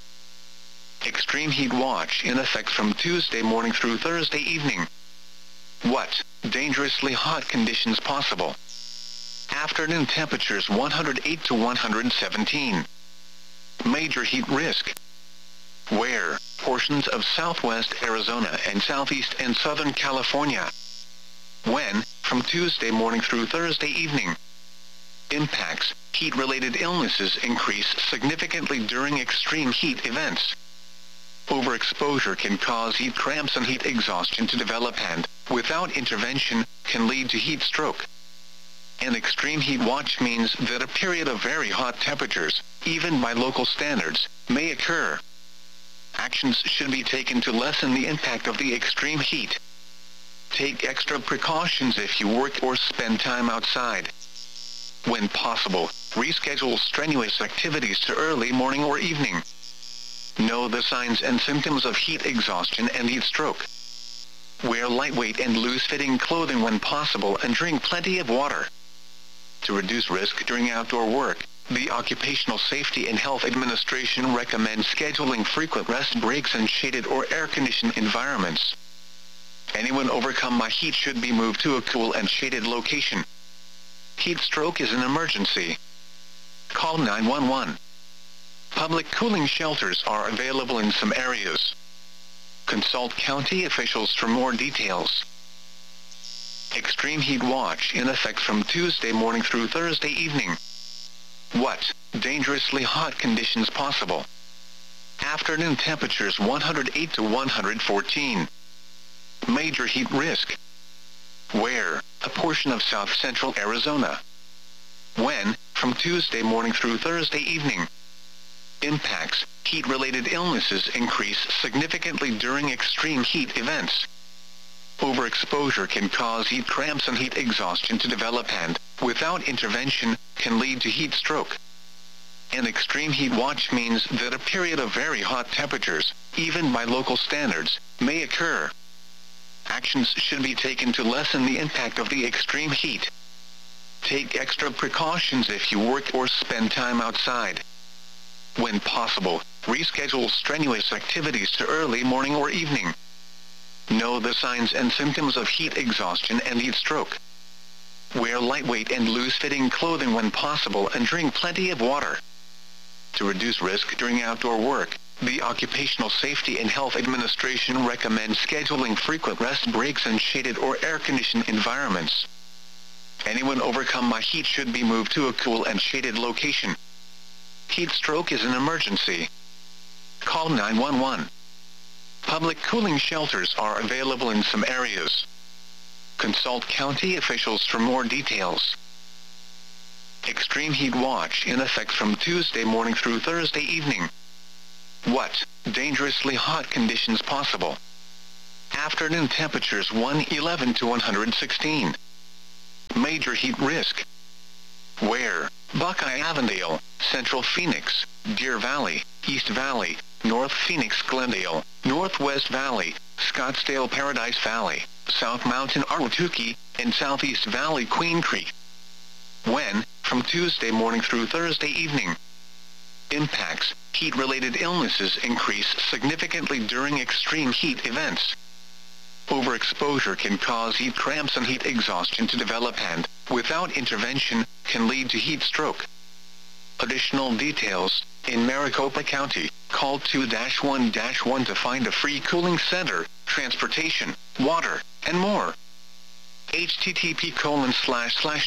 Extreme heat watch in effect from Tuesday morning through Thursday evening. What? Dangerously hot conditions possible. Afternoon temperatures one hundred eight to one hundred seventeen. Major heat risk. Where? Portions of southwest Arizona and southeast and southern California. When? From Tuesday morning through Thursday evening. Impacts. Heat-related illnesses increase significantly during extreme heat events. Overexposure can cause heat cramps and heat exhaustion to develop and, without intervention, can lead to heat stroke. An extreme heat watch means that a period of very hot temperatures, even by local standards, may occur. Actions should be taken to lessen the impact of the extreme heat. Take extra precautions if you work or spend time outside. When possible, reschedule strenuous activities to early morning or evening. Know the signs and symptoms of heat exhaustion and heat stroke. Wear lightweight and loose-fitting clothing when possible and drink plenty of water. To reduce risk during outdoor work, the Occupational Safety and Health Administration recommends scheduling frequent rest breaks in shaded or air-conditioned environments. Anyone overcome by heat should be moved to a cool and shaded location. Heat stroke is an emergency. Call nine one one. Public cooling shelters are available in some areas. Consult county officials for more details. Extreme heat watch in effect from Tuesday morning through Thursday evening. What? Dangerously hot conditions possible. Afternoon temperatures one hundred eight to one hundred fourteen. Major heat risk. Where? A portion of south central Arizona. When? From Tuesday morning through Thursday evening. Impacts. Heat-related illnesses increase significantly during extreme heat events. Overexposure can cause heat cramps and heat exhaustion to develop and, without intervention, can lead to heat stroke. An extreme heat watch means that a period of very hot temperatures, even by local standards, may occur. Actions should be taken to lessen the impact of the extreme heat. Take extra precautions if you work or spend time outside. When possible, reschedule strenuous activities to early morning or evening. Know the signs and symptoms of heat exhaustion and heat stroke. Wear lightweight and loose-fitting clothing when possible and drink plenty of water. To reduce risk during outdoor work, the Occupational Safety and Health Administration recommends scheduling frequent rest breaks in shaded or air-conditioned environments. Anyone overcome by heat should be moved to a cool and shaded location. Heat stroke is an emergency. Call nine one one. Public cooling shelters are available in some areas. Consult county officials for more details. Extreme heat watch in effect from Tuesday morning through Thursday evening. What? Dangerously hot conditions possible. Afternoon temperatures one eleven to one sixteen. Major heat risk. Where? Buckeye Avondale, Central Phoenix, Deer Valley, East Valley, North Phoenix Glendale, Northwest Valley, Scottsdale Paradise Valley, South Mountain Ahwatukee, and Southeast Valley Queen Creek. When? From Tuesday morning through Thursday evening. Impacts. Heat-related illnesses increase significantly during extreme heat events. Overexposure can cause heat cramps and heat exhaustion to develop and, without intervention, can lead to heat stroke. Additional details. In Maricopa County, call two one one to find a free cooling center, transportation, water, and more. http colon slash slash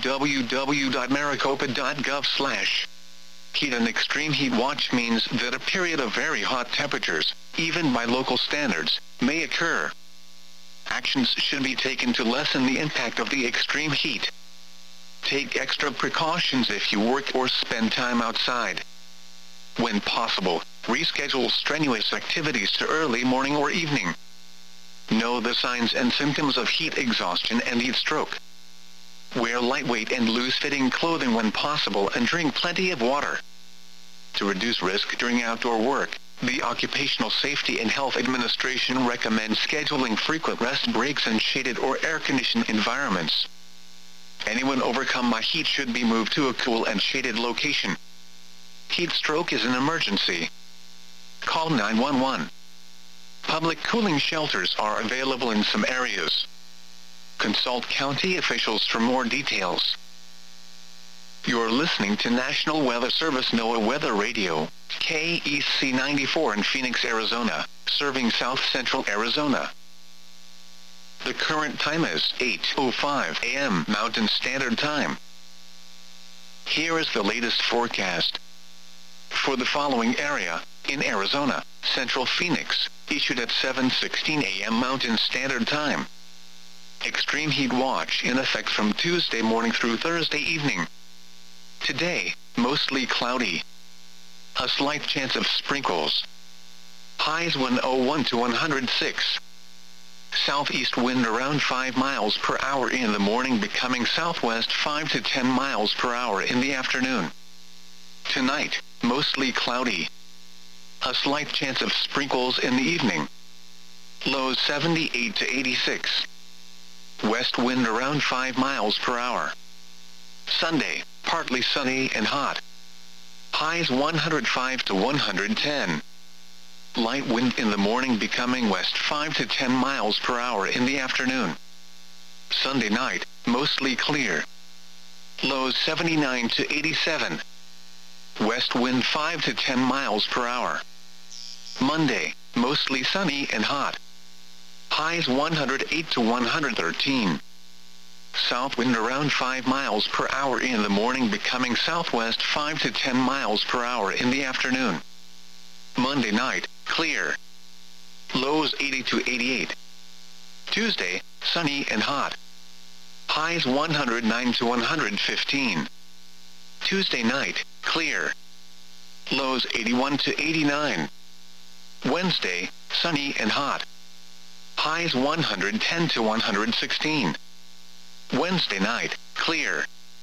www.maricopa.gov slash. Heat and extreme heat watch means that a period of very hot temperatures, even by local standards, may occur. Actions should be taken to lessen the impact of the extreme heat. Take extra precautions if you work or spend time outside. When possible, reschedule strenuous activities to early morning or evening. Know the signs and symptoms of heat exhaustion and heat stroke. Wear lightweight and loose-fitting clothing when possible and drink plenty of water. To reduce risk during outdoor work, the Occupational Safety and Health Administration recommends scheduling frequent rest breaks in shaded or air-conditioned environments. Anyone overcome by heat should be moved to a cool and shaded location. Heat stroke is an emergency. Call nine one one. Public cooling shelters are available in some areas. Consult county officials for more details. You're listening to National Weather Service NOAA Weather Radio, K E C ninety-four in Phoenix, Arizona, serving South Central Arizona. The current time is eight oh five a m Mountain Standard Time. Here is the latest forecast. For the following area, in Arizona, Central Phoenix, issued at seven sixteen a m Mountain Standard Time. Extreme heat watch in effect from Tuesday morning through Thursday evening. Today, mostly cloudy. A slight chance of sprinkles. Highs one oh one to one oh six. Southeast wind around five miles per hour in the morning, becoming southwest five to ten miles per hour in the afternoon. Tonight, mostly cloudy. A slight chance of sprinkles in the evening. Lows seventy-eight to eighty-six. West wind around five miles per hour. Sunday, partly sunny and hot. Highs one oh five to one ten. Light wind in the morning, becoming west five to ten miles per hour in the afternoon. Sunday night, mostly clear. Lows seventy-nine to eighty-seven. West wind five to ten miles per hour. Monday, mostly sunny and hot. Highs one oh eight to one thirteen. South wind around five miles per hour in the morning, becoming southwest five to ten miles per hour in the afternoon. Monday night, clear. Lows eighty to eighty-eight. Tuesday, sunny and hot. Highs one oh nine to one fifteen. Tuesday night, clear. Lows eighty-one to eighty-nine. Wednesday, sunny and hot. Highs one ten to one sixteen. Wednesday night, clear.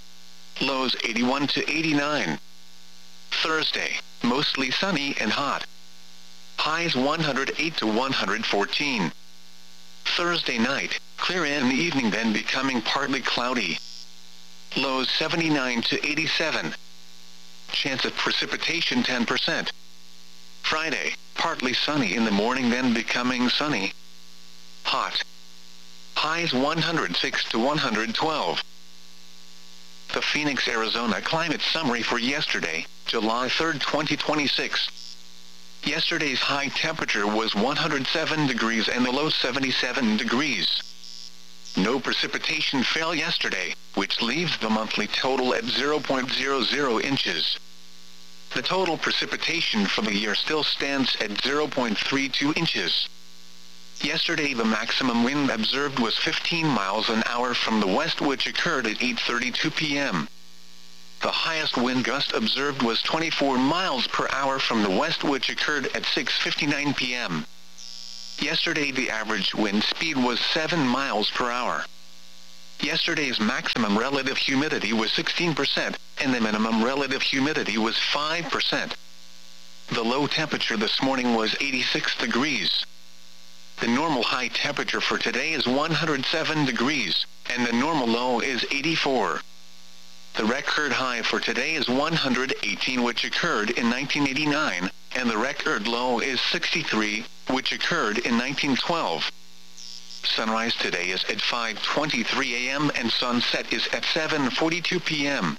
Lows eighty-one to eighty-nine. Thursday, mostly sunny and hot. Highs one oh eight to one fourteen. Thursday night, clear in the evening, then becoming partly cloudy. Lows seventy-nine to eighty-seven. Chance of precipitation ten percent. Friday, partly sunny in the morning, then becoming sunny. Hot. Highs one oh six to one twelve. The Phoenix, Arizona climate summary for yesterday, July third, twenty twenty-six. Yesterday's high temperature was one hundred seven degrees and the low seventy-seven degrees. No precipitation fell yesterday, which leaves the monthly total at zero point zero zero inches. The total precipitation for the year still stands at zero point three two inches. Yesterday the maximum wind observed was fifteen miles an hour from the west, which occurred at eight thirty-two p m The highest wind gust observed was twenty-four miles per hour from the west, which occurred at six fifty-nine p m Yesterday the average wind speed was seven miles per hour. Yesterday's maximum relative humidity was sixteen percent, and the minimum relative humidity was five percent. The low temperature this morning was eighty-six degrees. The normal high temperature for today is one hundred seven degrees, and the normal low is eighty-four. The record high for today is one hundred eighteen, which occurred in nineteen eighty-nine, and the record low is sixty-three, which occurred in nineteen twelve. Sunrise today is at five twenty-three a m and sunset is at seven forty-two p m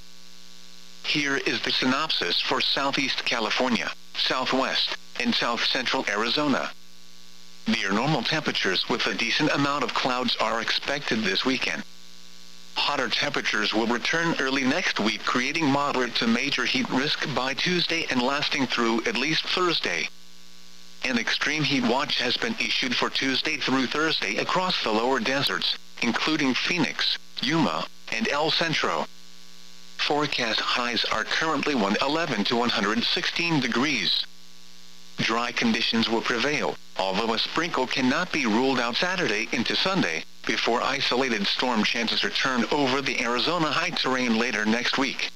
Here is the synopsis for Southeast California, Southwest, and South Central Arizona. Near normal temperatures with a decent amount of clouds are expected this weekend. Hotter temperatures will return early next week, creating moderate to major heat risk by Tuesday and lasting through at least Thursday. An extreme heat watch has been issued for Tuesday through Thursday across the lower deserts, including Phoenix, Yuma, and El Centro. Forecast highs are currently one hundred eleven to one hundred sixteen degrees. Dry conditions will prevail, although a sprinkle cannot be ruled out Saturday into Sunday, before isolated storm chances return over the Arizona high terrain later next week.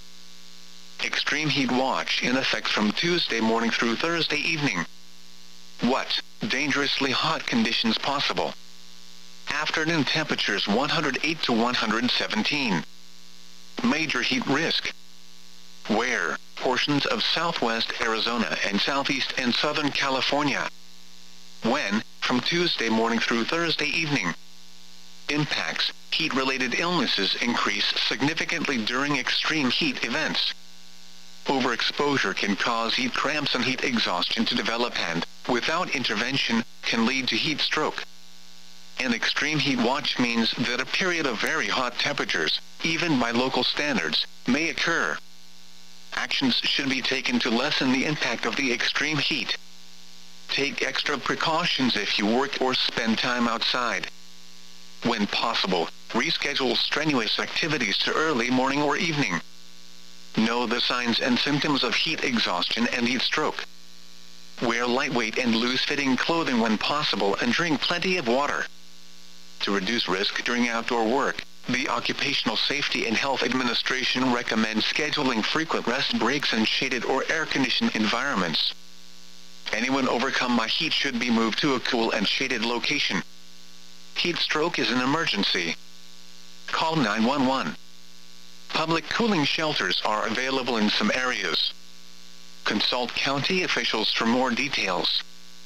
Extreme heat watch in effect from Tuesday morning through Thursday evening. What? Dangerously hot conditions possible. Afternoon temperatures one hundred eight to one hundred seventeen. Major heat risk. Where? Portions of southwest Arizona and southeast and southern California. When? From Tuesday morning through Thursday evening. Impacts. Heat-related illnesses increase significantly during extreme heat events. Overexposure can cause heat cramps and heat exhaustion to develop and, without intervention, can lead to heat stroke. An extreme heat watch means that a period of very hot temperatures, even by local standards, may occur. Actions should be taken to lessen the impact of the extreme heat. Take extra precautions if you work or spend time outside. When possible, reschedule strenuous activities to early morning or evening. Know the signs and symptoms of heat exhaustion and heat stroke. Wear lightweight and loose-fitting clothing when possible and drink plenty of water. To reduce risk during outdoor work, the Occupational Safety and Health Administration recommends scheduling frequent rest breaks in shaded or air-conditioned environments. Anyone overcome by heat should be moved to a cool and shaded location. Heat stroke is an emergency. Call nine one one. Public cooling shelters are available in some areas. Consult county officials for more details.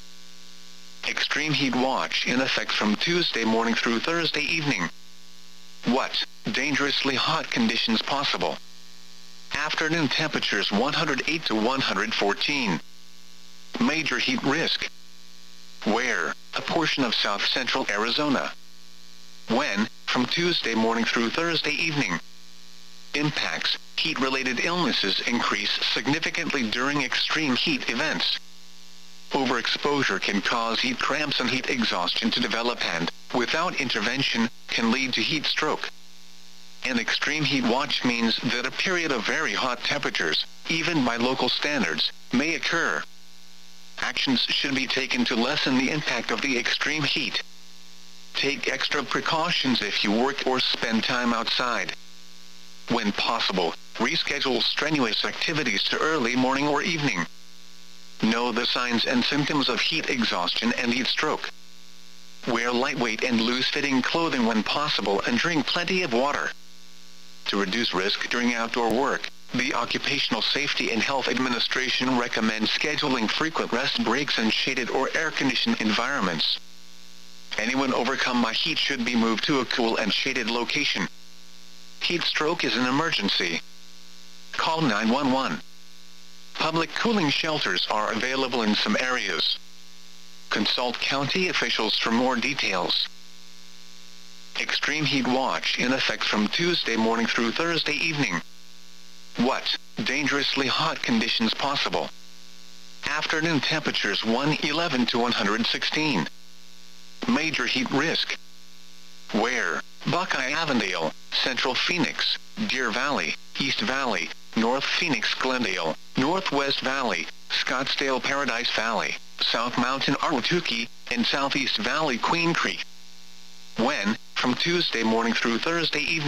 Extreme heat watch in effect from Tuesday morning through Thursday evening. What? Dangerously hot conditions possible. Afternoon temperatures one hundred eight to one hundred fourteen. Major heat risk. Where? A portion of south central Arizona. When? From Tuesday morning through Thursday evening. Impacts. Heat-related illnesses increase significantly during extreme heat events. Overexposure can cause heat cramps and heat exhaustion to develop and, without intervention, can lead to heat stroke. An extreme heat watch means that a period of very hot temperatures, even by local standards, may occur. Actions should be taken to lessen the impact of the extreme heat. Take extra precautions if you work or spend time outside. When possible, reschedule strenuous activities to early morning or evening. Know the signs and symptoms of heat exhaustion and heat stroke. Wear lightweight and loose-fitting clothing when possible and drink plenty of water. To reduce risk during outdoor work, the Occupational Safety and Health Administration recommends scheduling frequent rest breaks in shaded or air-conditioned environments. Anyone overcome by heat should be moved to a cool and shaded location. Heat stroke is an emergency. Call nine one one. Public cooling shelters are available in some areas. Consult county officials for more details. Extreme heat watch in effect from Tuesday morning through Thursday evening. What? Dangerously hot conditions possible. Afternoon temperatures one eleven to one sixteen. Major heat risk. Where? Buckeye Avondale, Central Phoenix, Deer Valley, East Valley, North Phoenix Glendale, Northwest Valley, Scottsdale Paradise Valley, South Mountain Ahwatukee, and Southeast Valley Queen Creek. When? From Tuesday morning through Thursday evening.